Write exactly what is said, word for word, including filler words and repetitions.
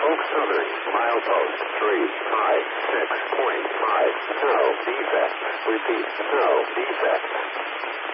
Oak Southern, milepost three five six point five. No defects. Repeat, no defects.